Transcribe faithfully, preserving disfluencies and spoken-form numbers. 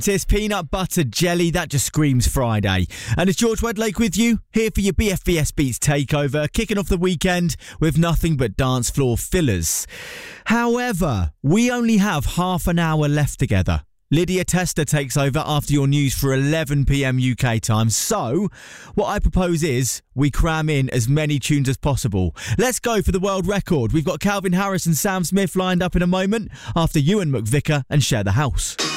It's peanut butter jelly, that just screams Friday. And it's George Wedlake with you, here for your B F B S Beats takeover, kicking off the weekend with nothing but dance floor fillers. However, we only have half an hour left together. Lydia Tester takes over after your news for eleven p.m. U K time. So, what I propose is we cram in as many tunes as possible. Let's go for the world record. We've got Calvin Harris and Sam Smith lined up in a moment after Ewan McVicker and Share the House.